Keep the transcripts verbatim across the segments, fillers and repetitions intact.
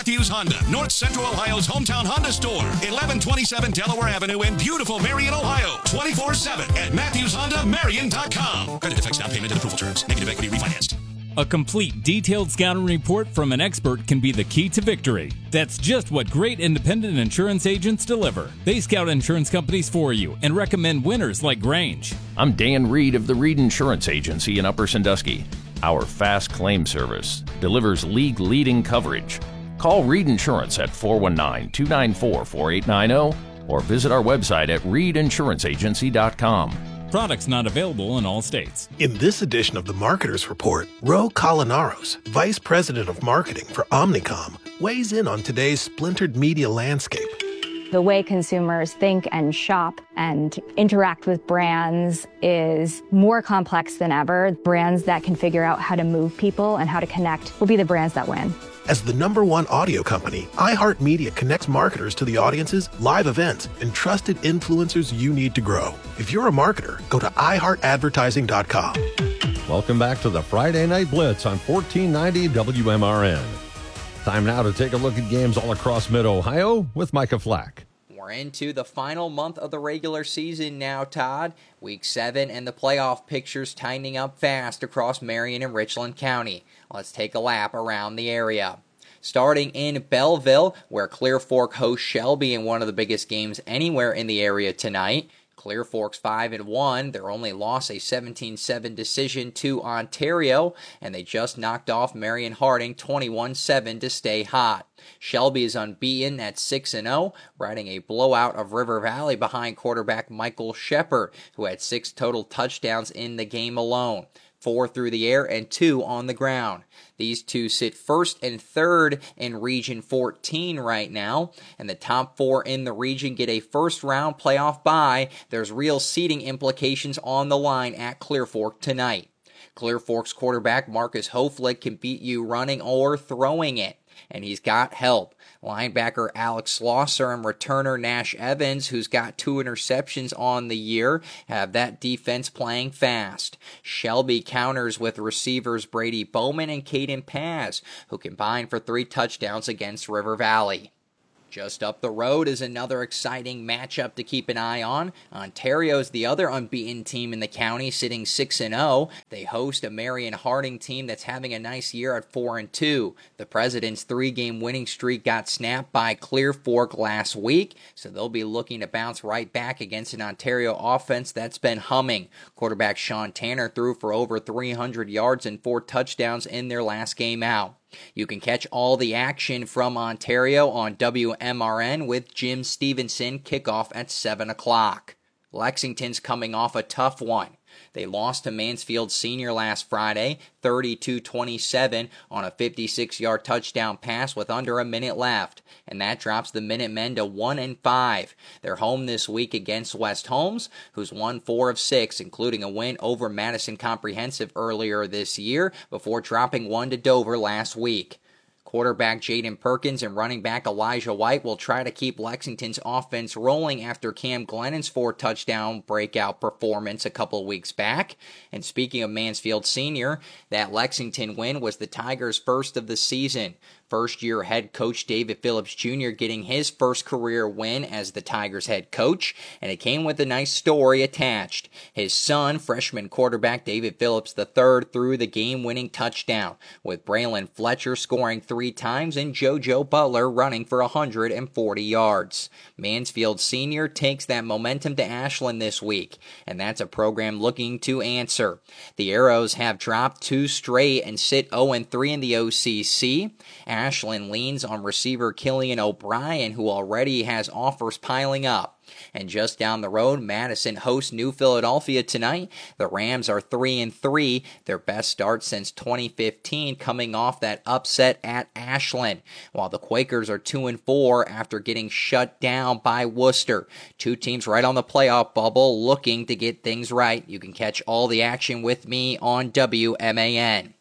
Matthews Honda, North Central Ohio's hometown Honda store. eleven twenty-seven Delaware Avenue in beautiful Marion, Ohio. twenty-four seven at matthews honda marion dot com. Credit effects down payment and approval terms. Negative equity refinanced. A complete, detailed scouting report from an expert can be the key to victory. That's just what great independent insurance agents deliver. They scout insurance companies for you and recommend winners like Grange. I'm Dan Reed of the Reed Insurance Agency in Upper Sandusky. Our fast claim service delivers league-leading coverage. Call Reed Insurance at four one nine, two nine four, four eight nine zero or visit our website at reed insurance agency dot com. Products not available in all states. In this edition of the Marketer's Report, Ro Colinaros, Vice President of Marketing for Omnicom, weighs in on today's splintered media landscape. The way consumers think and shop and interact with brands is more complex than ever. Brands that can figure out how to move people and how to connect will be the brands that win. As the number one audio company, iHeartMedia connects marketers to the audiences, live events, and trusted influencers you need to grow. If you're a marketer, go to i heart advertising dot com. Welcome back to the Friday Night Blitz on fourteen ninety W M R N. Time now to take a look at games all across Mid-Ohio with Micah Flack. We're into the final month of the regular season now, Todd. Week seven and the playoff picture's tightening up fast across Marion and Richland County. Let's take a lap around the area. Starting in Belleville, where Clear Fork hosts Shelby in one of the biggest games anywhere in the area tonight. Clear Fork's five and one. Their only loss a seventeen seven decision to Ontario, and they just knocked off Marion Harding twenty-one seven to stay hot. Shelby is unbeaten at six and oh, riding a blowout of River Valley behind quarterback Michael Shepard, who had six total touchdowns in the game alone. Four through the air and two on the ground. These two sit first and third in Region fourteen right now, and the top four in the region get a first-round playoff bye. There's real seeding implications on the line at Clear Fork tonight. Clear Fork's quarterback Marcus Hoflick can beat you running or throwing it, and he's got help. Linebacker Alex Slosser and returner Nash Evans, who's got two interceptions on the year, have that defense playing fast. Shelby counters with receivers Brady Bowman and Caden Paz, who combine for three touchdowns against River Valley. Just up the road is another exciting matchup to keep an eye on. Ontario's the other unbeaten team in the county, sitting six and oh. They host a Marion Harding team that's having a nice year at four and two. The President's three-game winning streak got snapped by Clear Fork last week, so they'll be looking to bounce right back against an Ontario offense that's been humming. Quarterback Sean Tanner threw for over three hundred yards and four touchdowns in their last game out. You can catch all the action from Ontario on W M R N with Jim Stevenson, kickoff at seven o'clock. Lexington's coming off a tough one. They lost to Mansfield Senior last Friday, thirty-two twenty-seven, on a fifty-six-yard touchdown pass with under a minute left, and that drops the Minutemen to one and five. They're home this week against West Holmes, who's won four of six, including a win over Madison Comprehensive earlier this year, before dropping one to Dover last week. Quarterback Jaden Perkins and running back Elijah White will try to keep Lexington's offense rolling after Cam Glennon's four-touchdown breakout performance a couple weeks back. And speaking of Mansfield Senior, that Lexington win was the Tigers' first of the season. First-year head coach David Phillips Junior getting his first career win as the Tigers head coach, and it came with a nice story attached. His son, freshman quarterback David Phillips the third, threw the game-winning touchdown, with Braylon Fletcher scoring three times and JoJo Butler running for one hundred forty yards. Mansfield Senior takes that momentum to Ashland this week, and that's a program looking to answer. The Arrows have dropped two straight and sit oh and three in the O C C. Ashland leans on receiver Killian O'Brien, who already has offers piling up. And just down the road, Madison hosts New Philadelphia tonight. The Rams are three and three, their best start since twenty fifteen, coming off that upset at Ashland, while the Quakers are two and four after getting shut down by Worcester. Two teams right on the playoff bubble looking to get things right. You can catch all the action with me on W M A N.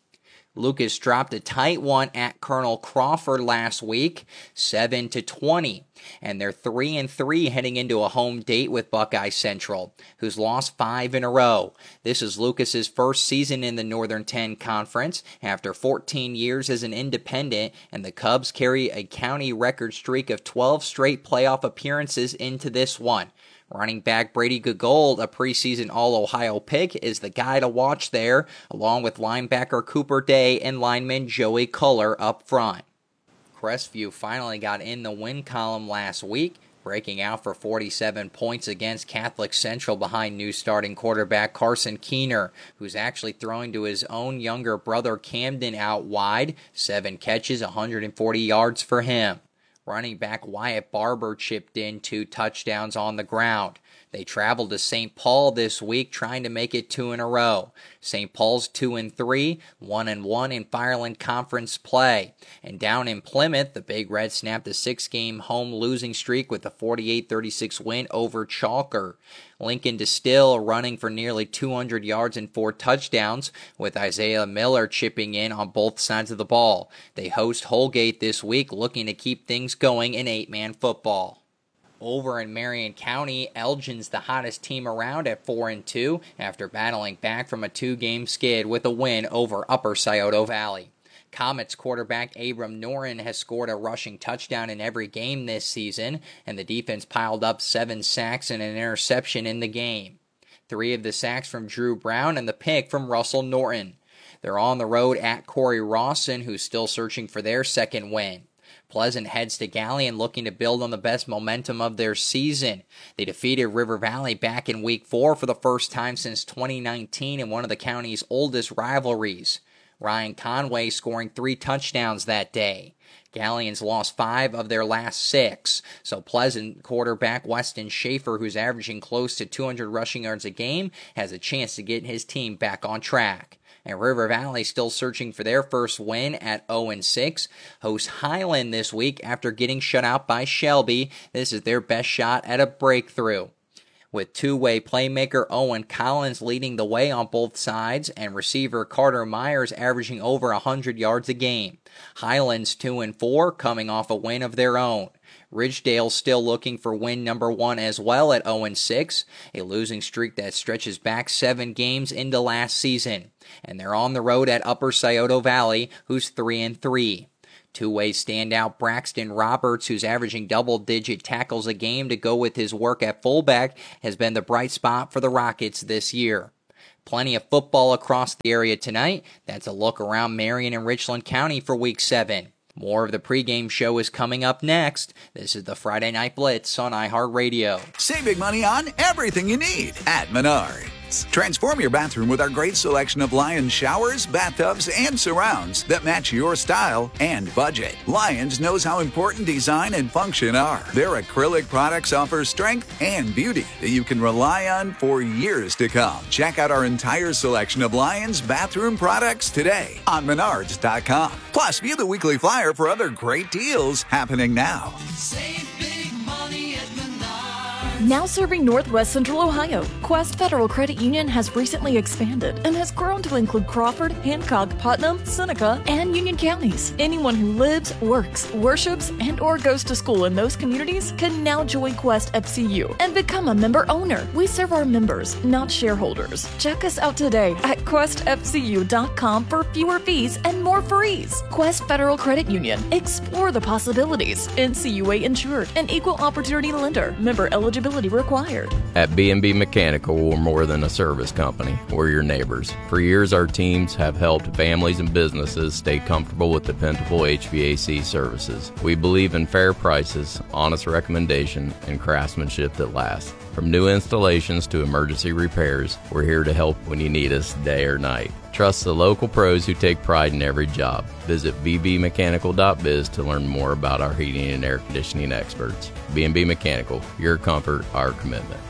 Lucas dropped a tight one at Colonel Crawford last week, seven to twenty. And they're three and three heading into a home date with Buckeye Central, who's lost five in a row. This is Lucas's first season in the Northern ten Conference after fourteen years as an independent, and the Cubs carry a county record streak of twelve straight playoff appearances into this one. Running back Brady Gogold, a preseason All-Ohio pick, is the guy to watch there, along with linebacker Cooper Day and lineman Joey Culler up front. Crestview finally got in the win column last week, breaking out for forty-seven points against Catholic Central behind new starting quarterback Carson Keener, who's actually throwing to his own younger brother Camden out wide, seven catches, one hundred forty yards for him. Running back Wyatt Barber chipped in two touchdowns on the ground. They traveled to Saint Paul this week, trying to make it two in a row. Saint Paul's two and three, one and one in Fireland Conference play. And down in Plymouth, the Big Red snapped a six-game home losing streak with a forty-eight thirty-six win over Chalker. Lincoln Distill running for nearly two hundred yards and four touchdowns, with Isaiah Miller chipping in on both sides of the ball. They host Holgate this week, looking to keep things going in eight-man football. Over in Marion County, Elgin's the hottest team around at four and two after battling back from a two-game skid with a win over Upper Scioto Valley. Comets quarterback Abram Noren has scored a rushing touchdown in every game this season, and the defense piled up seven sacks and an interception in the game. Three of the sacks from Drew Brown and the pick from Russell Norton. They're on the road at Corey Rawson, who's still searching for their second win. Pleasant heads to Gallion looking to build on the best momentum of their season. They defeated River Valley back in week four for the first time since twenty nineteen in one of the county's oldest rivalries. Ryan Conway scoring three touchdowns that day. Gallion's lost five of their last six, so Pleasant quarterback Weston Schaefer, who's averaging close to two hundred rushing yards a game, has a chance to get his team back on track. And River Valley still searching for their first win at oh and six. Hosts Highland this week after getting shut out by Shelby. This is their best shot at a breakthrough. With two-way playmaker Owen Collins leading the way on both sides and receiver Carter Myers averaging over one hundred yards a game. Highlands two and four coming off a win of their own. Ridgedale still looking for win number one as well at oh and six, a losing streak that stretches back seven games into last season. And they're on the road at Upper Scioto Valley, who's three and three. Two-way standout Braxton Roberts, who's averaging double-digit tackles a game to go with his work at fullback, has been the bright spot for the Rockets this year. Plenty of football across the area tonight. That's a look around Marion and Richland County for Week seven. More of the pregame show is coming up next. This is the Friday Night Blitz on iHeartRadio. Save big money on everything you need at Menards. Transform your bathroom with our great selection of Lions showers, bathtubs, and surrounds that match your style and budget. Lions knows how important design and function are. Their acrylic products offer strength and beauty that you can rely on for years to come. Check out our entire selection of Lions bathroom products today on Menards dot com. Plus, view the weekly flyer for other great deals happening now. Save big money at Menards. Now serving Northwest Central Ohio, Quest Federal Credit Union has recently expanded and has grown to include Crawford, Hancock, Putnam, Seneca, and Union counties. Anyone who lives, works, worships, and or goes to school in those communities can now join Quest F C U and become a member owner. We serve our members, not shareholders. Check us out today at quest f c u dot com for fewer fees and more frees. Quest Federal Credit Union. Explore the possibilities. N C U A insured. An equal opportunity lender. Member eligibility required. At B and B Mechanical, we're more than a service company. We're your neighbors. For years, our teams have helped families and businesses stay comfortable with dependable H V A C services. We believe in fair prices, honest recommendation, and craftsmanship that lasts. From new installations to emergency repairs, we're here to help when you need us day or night. Trust the local pros who take pride in every job. Visit b b mechanical dot biz to learn more about our heating and air conditioning experts. B and B Mechanical, your comfort, our commitment.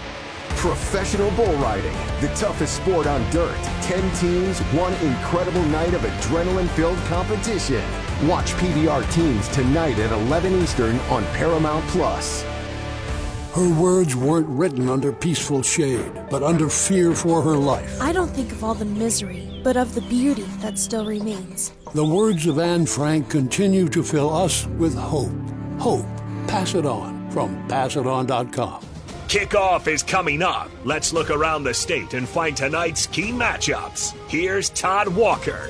Professional bull riding, the toughest sport on dirt. Ten teams, one incredible night of adrenaline-filled competition. Watch P B R Teams tonight at eleven Eastern on Paramount Plus. Her words weren't written under peaceful shade, but under fear for her life. I don't think of all the misery, but of the beauty that still remains. The words of Anne Frank continue to fill us with hope. Hope. Pass it on from pass it on dot com. Kickoff is coming up. Let's look around the state and find tonight's key matchups. Here's Todd Walker.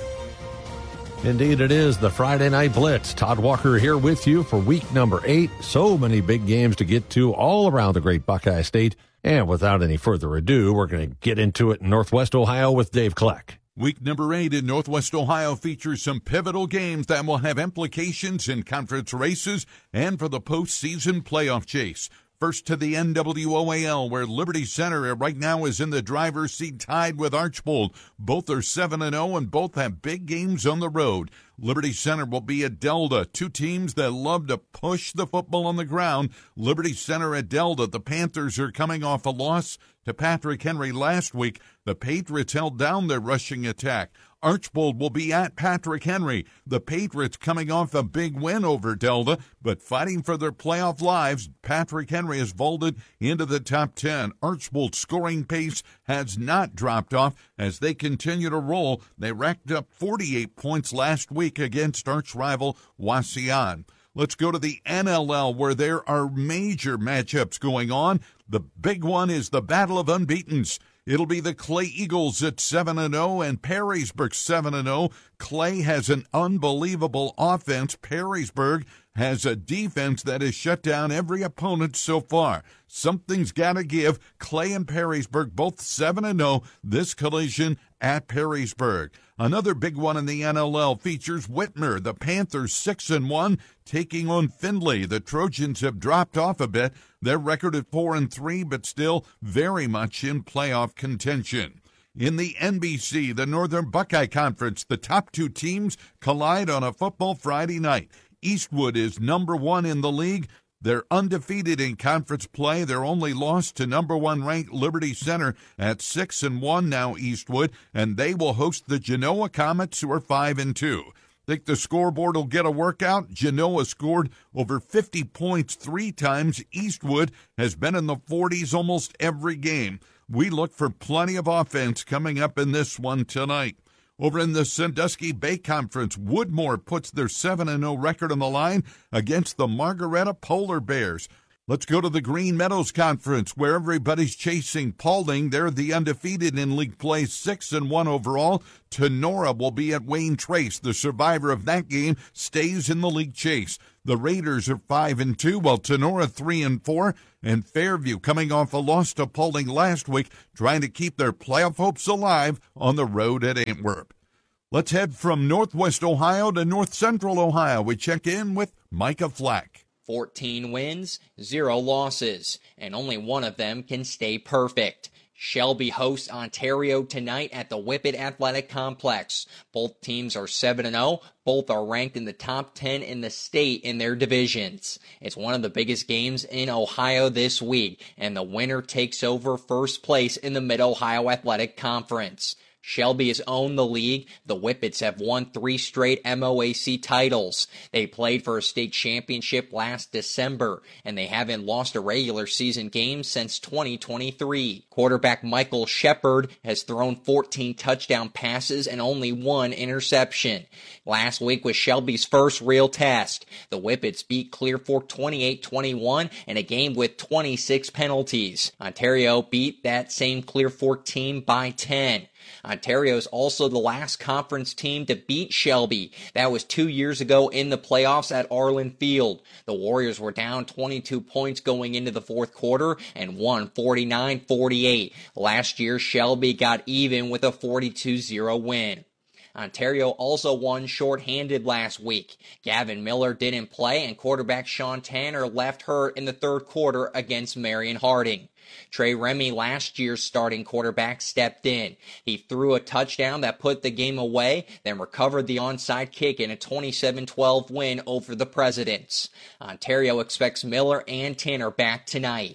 Indeed, it is the Friday Night Blitz. Todd Walker here with you for week number eight. So many big games to get to all around the great Buckeye State. And without any further ado, we're going to get into it in Northwest Ohio with Dave Kleck. Week number eight in Northwest Ohio features some pivotal games that will have implications in conference races and for the postseason playoff chase. First to the N W O A L, where Liberty Center right now is in the driver's seat tied with Archbold. Both are seven and oh, and both have big games on the road. Liberty Center will be at Delta, two teams that love to push the football on the ground. Liberty Center at Delta. The Panthers are coming off a loss to Patrick Henry last week. The Patriots held down their rushing attack. Archbold will be at Patrick Henry. The Patriots coming off a big win over Delta, but fighting for their playoff lives. Patrick Henry has vaulted into the top ten. Archbold's scoring pace has not dropped off as they continue to roll. They racked up forty-eight points last week against arch rival Wauseon. Let's go to the N L L, where there are major matchups going on. The big one is the Battle of Unbeatens. It'll be the Clay Eagles at seven and oh and Perrysburg seven and oh. Clay has an unbelievable offense. Perrysburg has a defense that has shut down every opponent so far. Something's got to give. Clay and Perrysburg both seven and oh. This collision at Perrysburg. Another big one in the N L L features Whitmer. The Panthers six and one taking on Findlay. The Trojans have dropped off a bit. Their record at four and three, but still very much in playoff contention. In the N B C, the Northern Buckeye Conference, the top two teams collide on a football Friday night. Eastwood is number one in the league. They're undefeated in conference play. They're only lost to number one ranked Liberty Center at six and one now, Eastwood, and they will host the Genoa Comets, who are five and two. Think the scoreboard will get a workout? Genoa scored over fifty points three times. Eastwood has been in the forties almost every game. We look for plenty of offense coming up in this one tonight. Over in the Sandusky Bay Conference, Woodmore puts their seven and oh record on the line against the Margaretta Polar Bears. Let's go to the Green Meadows Conference, where everybody's chasing Paulding. They're the undefeated in league play, six and one overall. Tenora will be at Wayne Trace. The survivor of that game stays in the league chase. The Raiders are five and two, while Tenora three and four. And Fairview, coming off a loss to Paulding last week, trying to keep their playoff hopes alive on the road at Antwerp. Let's head from Northwest Ohio to North Central Ohio. We check in with Micah Flack. fourteen wins, zero losses, and only one of them can stay perfect. Shelby hosts Ontario tonight at the Whippet Athletic Complex. Both teams are seven and oh. Both are ranked in the top ten in the state in their divisions. It's one of the biggest games in Ohio this week, and the winner takes over first place in the Mid-Ohio Athletic Conference. Shelby has owned the league. The Whippets have won three straight M O A C titles. They played for a state championship last December, and they haven't lost a regular season game since twenty twenty-three. Quarterback Michael Shepard has thrown fourteen touchdown passes and only one interception. Last week was Shelby's first real test. The Whippets beat Clear Fork twenty-eight twenty-one in a game with twenty-six penalties. Ontario beat that same Clear Fork team by ten. Ontario is also the last conference team to beat Shelby. That was two years ago in the playoffs at Arlen Field. The Warriors were down twenty-two points going into the fourth quarter and won forty-nine forty-eight. Last year, Shelby got even with a forty-two zero win. Ontario also won shorthanded last week. Gavin Miller didn't play, and quarterback Sean Tanner left hurt in the third quarter against Marion Harding. Trey Remy, last year's starting quarterback, stepped in. He threw a touchdown that put the game away, then recovered the onside kick in a twenty-seven twelve win over the Presidents. Ontario expects Miller and Tanner back tonight.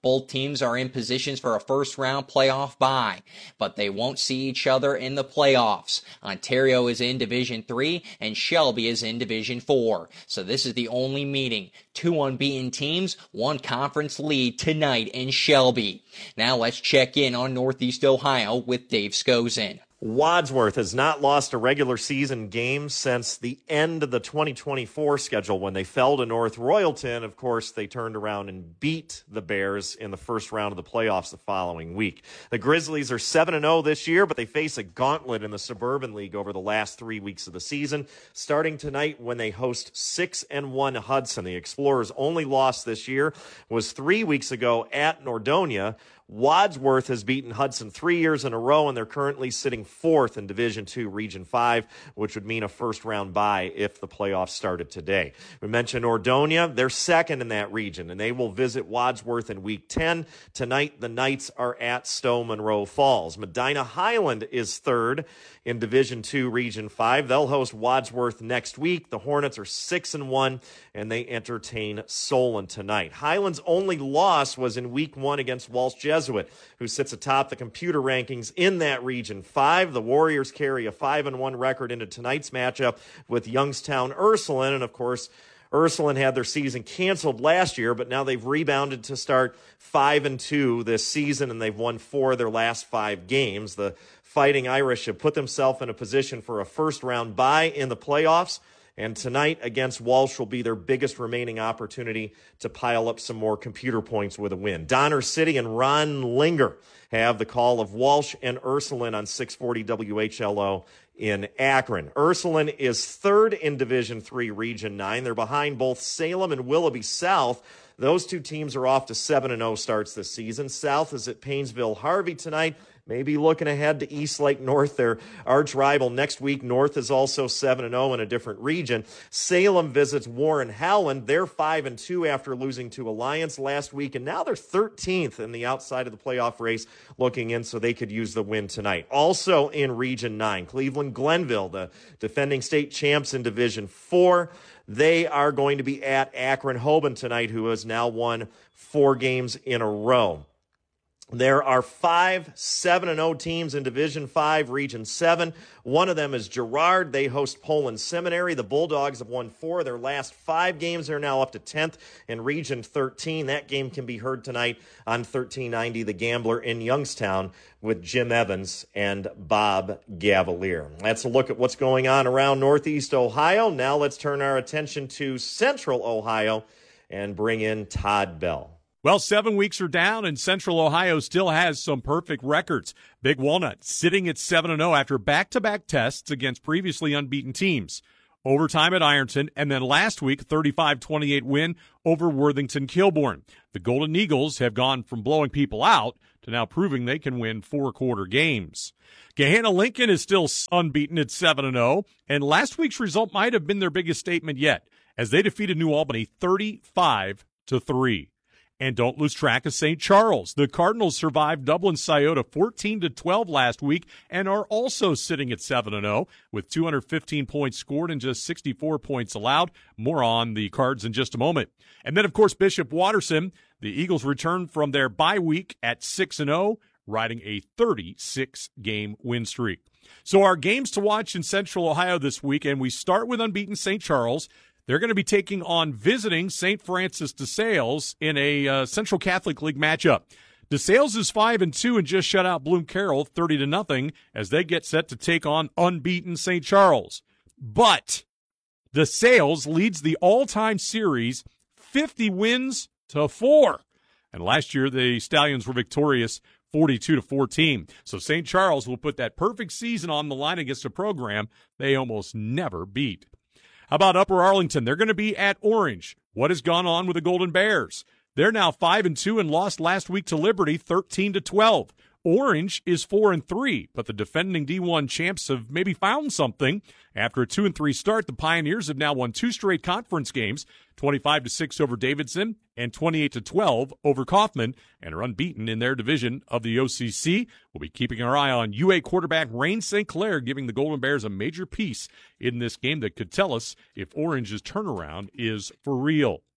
Both teams are in positions for a first-round playoff bye, but they won't see each other in the playoffs. Ontario is in Division three, and Shelby is in Division four. So this is the only meeting. Two unbeaten teams, one conference lead tonight in Shelby. Now let's check in on Northeast Ohio with Dave Skozin. Wadsworth has not lost a regular season game since the end of the twenty twenty-four schedule when they fell to North Royalton. Of course, they turned around and beat the Bears in the first round of the playoffs the following week. The Grizzlies are seven and oh this year, but they face a gauntlet in the Suburban League over the last three weeks of the season, starting tonight when they host six and one Hudson. The Explorers' only loss this year was three weeks ago at Nordonia. Wadsworth has beaten Hudson three years in a row, and they're currently sitting fourth in Division two, Region five, which would mean a first-round bye if the playoffs started today. We mentioned Nordonia. They're second in that region, and they will visit Wadsworth in Week ten. Tonight, the Knights are at Stowe Monroe Falls. Medina Highland is third in Division two, Region five. They'll host Wadsworth next week. The Hornets are six and one, and they entertain Solon tonight. Highland's only loss was in Week one against Walsh Jesuit, who sits atop the computer rankings in that Region five. The Warriors carry a five and one record into tonight's matchup with Youngstown Ursuline, and of course, Ursuline had their season canceled last year, but now they've rebounded to start five and two this season, and they've won four of their last five games. The Fighting Irish have put themselves in a position for a first-round bye in the playoffs, and tonight against Walsh will be their biggest remaining opportunity to pile up some more computer points with a win. Donner City and Ron Linger have the call of Walsh and Ursuline on six forty W H L O in Akron. Ursuline is third in Division three, Region nine. They're behind both Salem and Willoughby South. Those two teams are off to seven and oh starts this season. South is at Painesville Harvey tonight. Maybe looking ahead to Eastlake North, their arch rival next week. North is also seven and oh in a different region. Salem visits Warren Howland. They're five and two after losing to Alliance last week, and now they're thirteenth in the outside of the playoff race looking in, so they could use the win tonight. Also in Region nine, Cleveland Glenville, the defending state champs in Division four. They are going to be at Akron Hoban tonight, who has now won four games in a row. There are five seven and oh teams in Division five, Region seven. One of them is Girard. They host Poland Seminary. The Bulldogs have won four of their last five games. They're now up to tenth in Region thirteen. That game can be heard tonight on thirteen ninety The Gambler in Youngstown with Jim Evans and Bob Gavalier. That's a look at what's going on around Northeast Ohio. Now let's turn our attention to Central Ohio and bring in Todd Bell. Well, seven weeks are down, and Central Ohio still has some perfect records. Big Walnut sitting at seven and oh after back-to-back tests against previously unbeaten teams. Overtime at Ironton, and then last week, thirty-five twenty-eight win over Worthington Kilbourne. The Golden Eagles have gone from blowing people out to now proving they can win four-quarter games. Gahanna Lincoln is still unbeaten at seven and oh, and last week's result might have been their biggest statement yet, as they defeated New Albany thirty-five to three. And don't lose track of Saint Charles. The Cardinals survived Dublin Scioto fourteen to twelve last week and are also sitting at seven and oh with two hundred fifteen points scored and just sixty-four points allowed. More on the Cards in just a moment. And then, of course, Bishop Watterson. The Eagles return from their bye week at six and oh, riding a thirty-six game win streak. So our games to watch in Central Ohio this week, and we start with unbeaten Saint Charles. They're going to be taking on visiting Saint Francis de Sales in a uh, Central Catholic League matchup. De Sales is five and two and just shut out Bloom Carroll thirty to nothing as they get set to take on unbeaten Saint Charles. But De Sales leads the all-time series fifty wins to four. And last year the Stallions were victorious forty-two to fourteen. So Saint Charles will put that perfect season on the line against a program they almost never beat. How about Upper Arlington? They're going to be at Orange. What has gone on with the Golden Bears? They're now five and two and lost last week to Liberty thirteen to twelve. Orange is four and three, but the defending D one champs have maybe found something. After a two and three start, the Pioneers have now won two straight conference games, twenty-five to six over Davidson and twenty-eight to twelve over Kaufman, and are unbeaten in their division of the O C C. We'll be keeping our eye on U A quarterback Rain Saint Clair, giving the Golden Bears a major piece in this game that could tell us if Orange's turnaround is for real.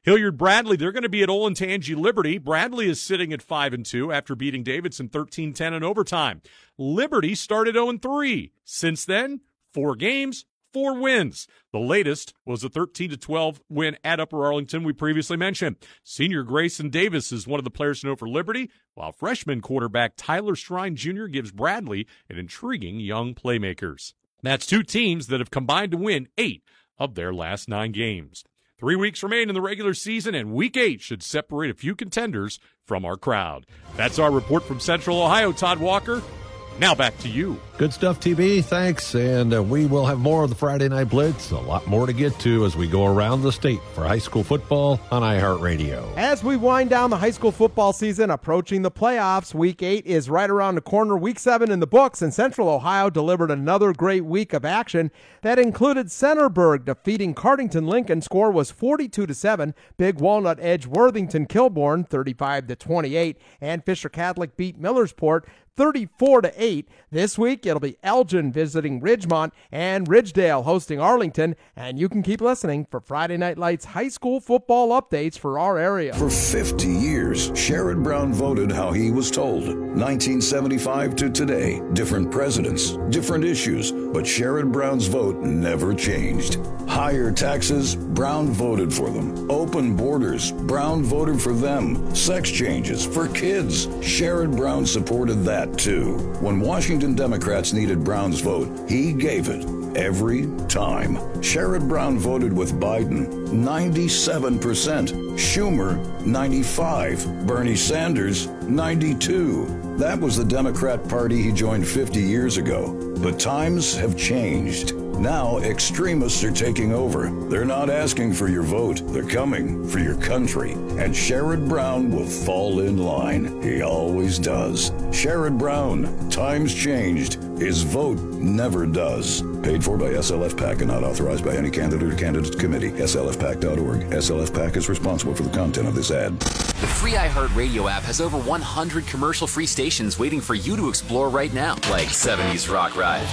Hilliard Bradley, they're going to be at Olentangy Liberty. Bradley is sitting at five and two after beating Davidson thirteen ten in overtime. Liberty started oh and three. Since then, four games, four wins. The latest was a thirteen to twelve win at Upper Arlington we previously mentioned. Senior Grayson Davis is one of the players to know for Liberty, while freshman quarterback Tyler Strine Junior gives Bradley an intriguing young playmakers. That's two teams that have combined to win eight of their last nine games. Three weeks remain in the regular season, and week eight should separate a few contenders from our crowd. That's our report from Central Ohio. Todd Walker, now back to you. Good stuff, T B. Thanks. And uh, we will have more of the Friday Night Blitz. A lot more to get to as we go around the state for high school football on iHeartRadio. As we wind down the high school football season, approaching the playoffs, week eight is right around the corner. Week seven in the books, and Central Ohio delivered another great week of action that included Centerburg defeating Cardington Lincoln. Score was forty-two to seven. Big Walnut edged Worthington Kilbourne thirty-five to twenty-eight, and Fisher Catholic beat Millersport thirty-four to eight. This week, it'll be Elgin visiting Ridgemont and Ridgedale hosting Arlington. And you can keep listening for Friday Night Lights high school football updates for our area. For fifty years, Sherrod Brown voted how he was told. nineteen seventy-five to today, different presidents, different issues, but Sherrod Brown's vote never changed. Higher taxes, Brown voted for them. Open borders, Brown voted for them. Sex changes for kids, Sherrod Brown supported that too. When Washington Democrats needed Brown's vote, he gave it every time. Sherrod Brown voted with Biden, ninety-seven percent. Schumer, ninety-five. Bernie Sanders, ninety-two. That was the Democrat Party he joined fifty years ago. But times have changed. Now extremists are taking over. They're not asking for your vote. They're coming for your country. And Sherrod Brown will fall in line. He always does. Sherrod Brown. Times changed. His vote never does. Paid for by S L F PAC and not authorized by any candidate or candidate committee. S L F P A C dot org. S L F PAC is responsible for the content of this ad. The free iHeartRadio app has over one hundred commercial-free stations waiting for you to explore right now. Like seventies Rock Ride,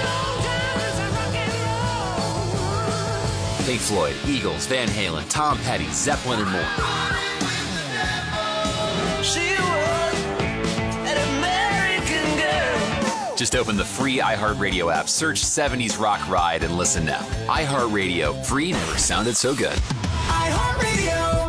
Pink Floyd, Eagles, Van Halen, Tom Petty, Zeppelin, and more. She was an American girl. Just open the free iHeartRadio app, search seventies Rock Ride, and listen now. iHeartRadio, free never sounded so good. iHeartRadio.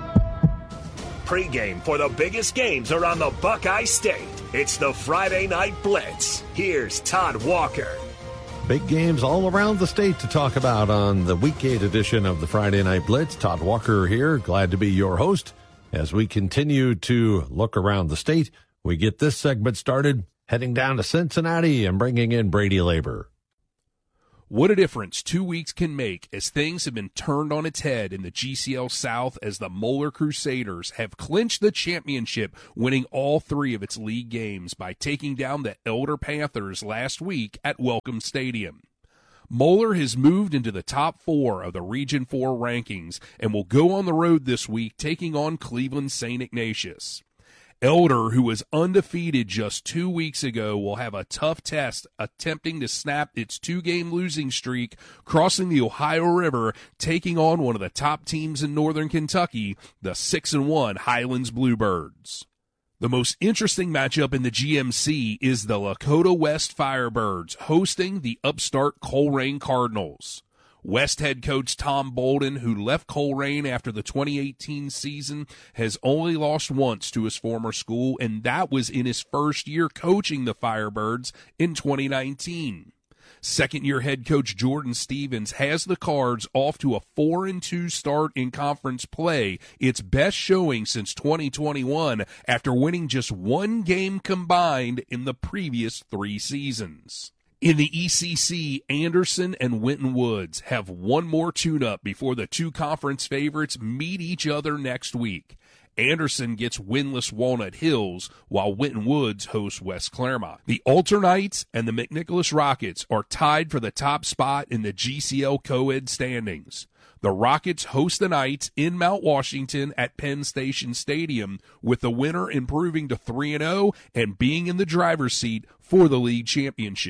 Pre-game for the biggest games around the Buckeye State. It's the Friday Night Blitz. Here's Todd Walker. Big games all around the state to talk about on the Week eight edition of the Friday Night Blitz. Todd Walker here, glad to be your host. As we continue to look around the state, we get this segment started heading down to Cincinnati and bringing in Brady Labor. What a difference two weeks can make as things have been turned on its head in the G C L South as the Moeller Crusaders have clinched the championship, winning all three of its league games by taking down the Elder Panthers last week at Welcome Stadium. Moeller has moved into the top four of the Region four rankings and will go on the road this week taking on Cleveland Saint Ignatius. Elder, who was undefeated just two weeks ago, will have a tough test attempting to snap its two-game losing streak, crossing the Ohio River, taking on one of the top teams in northern Kentucky, the six and one Highlands Bluebirds. The most interesting matchup in the G M C is the Lakota West Firebirds hosting the upstart Colerain Cardinals. West head coach Tom Bolden, who left Colerain after the twenty eighteen season, has only lost once to his former school, and that was in his first year coaching the Firebirds in twenty nineteen. Second-year head coach Jordan Stevens has the Cards off to a four and two start in conference play, its best showing since twenty twenty-one, after winning just one game combined in the previous three seasons. In the E C C, Anderson and Winton Woods have one more tune-up before the two conference favorites meet each other next week. Anderson gets winless Walnut Hills, while Winton Woods hosts West Claremont. The Alter Knights and the McNicholas Rockets are tied for the top spot in the G C L co-ed standings. The Rockets host the Knights in Mount Washington at Penn Station Stadium, with the winner improving to three and oh and being in the driver's seat for the league championship.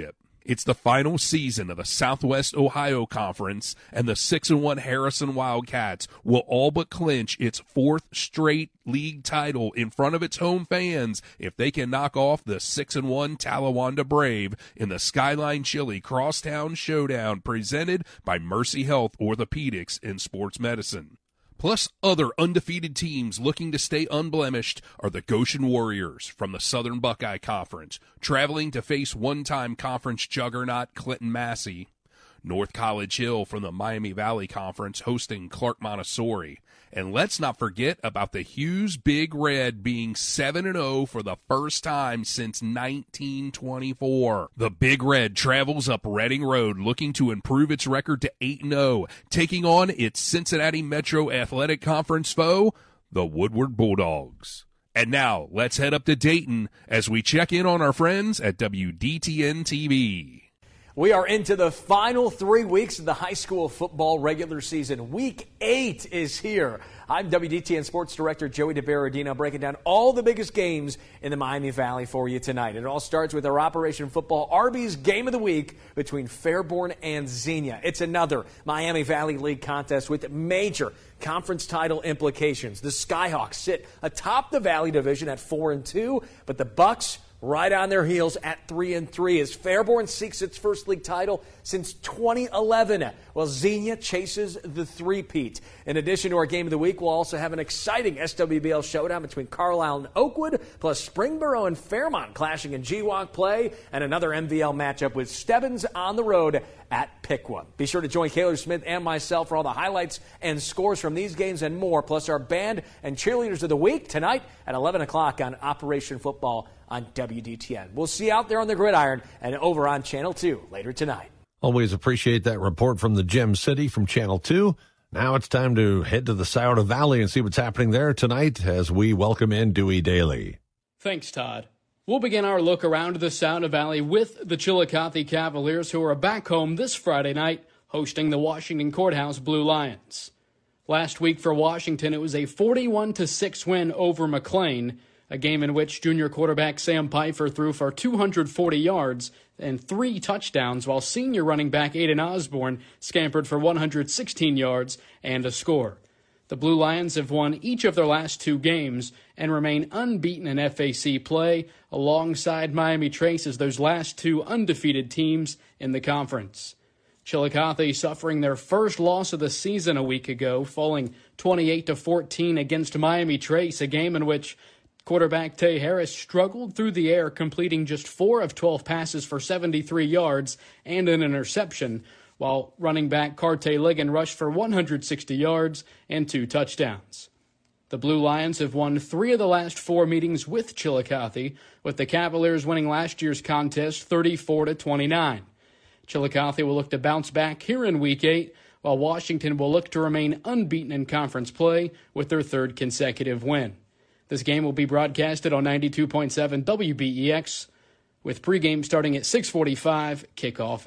It's the final season of the Southwest Ohio Conference, and the six and one Harrison Wildcats will all but clinch its fourth straight league title in front of its home fans if they can knock off the six and one Talawanda Brave in the Skyline Chili Crosstown Showdown presented by Mercy Health Orthopedics and Sports Medicine. Plus, other undefeated teams looking to stay unblemished are the Goshen Warriors from the Southern Buckeye Conference, traveling to face one-time conference juggernaut Clinton Massey. North College Hill from the Miami Valley Conference hosting Clark Montessori. And let's not forget about the Hughes Big Red being seven and oh for the first time since nineteen twenty-four. The Big Red travels up Reading Road looking to improve its record to eight and oh, taking on its Cincinnati Metro Athletic Conference foe, the Woodward Bulldogs. And now, let's head up to Dayton as we check in on our friends at W D T N T V. We are into the final three weeks of the high school football regular season. Week eight is here. I'm W D T N Sports Director Joey DeBerardino breaking down all the biggest games in the Miami Valley for you tonight. It all starts with our Operation Football Arby's Game of the Week between Fairborn and Xenia. It's another Miami Valley League contest with major conference title implications. The Skyhawks sit atop the Valley Division at four and two, but the Bucks right on their heels at three and three as Fairborn seeks its first league title since twenty eleven, while Xenia chases the three-peat. In addition to our Game of the Week, we'll also have an exciting S W B L showdown between Carlisle and Oakwood, plus Springboro and Fairmont clashing in G WOC play, and another M V L matchup with Stebbins on the road at Piqua. Be sure to join Kaylor Smith and myself for all the highlights and scores from these games and more, plus our band and cheerleaders of the week tonight at eleven o'clock on Operation Football on W D T N. We'll see you out there on the gridiron and over on Channel two later tonight. Always appreciate that report from the Gem City from Channel two. Now it's time to head to the Scioto Valley and see what's happening there tonight as we welcome in Dewey Daly. Thanks, Todd. We'll begin our look around the Scioto Valley with the Chillicothe Cavaliers, who are back home this Friday night hosting the Washington Courthouse Blue Lions. Last week for Washington, it was a forty-one to six win over McLean, a game in which junior quarterback Sam Pfeiffer threw for two hundred forty yards and three touchdowns, while senior running back Aiden Osborne scampered for one hundred sixteen yards and a score. The Blue Lions have won each of their last two games and remain unbeaten in F A C play, alongside Miami Trace as those last two undefeated teams in the conference. Chillicothe suffering their first loss of the season a week ago, falling twenty-eight to fourteen against Miami Trace, a game in which quarterback Tay Harris struggled through the air, completing just four of twelve passes for seventy-three yards and an interception, while running back Carte Ligon rushed for one hundred sixty yards and two touchdowns. The Blue Lions have won three of the last four meetings with Chillicothe, with the Cavaliers winning last year's contest thirty-four to twenty-nine. Chillicothe will look to bounce back here in Week eight, while Washington will look to remain unbeaten in conference play with their third consecutive win. This game will be broadcasted on ninety-two point seven W B E X, with pregame starting at six forty-five, kickoff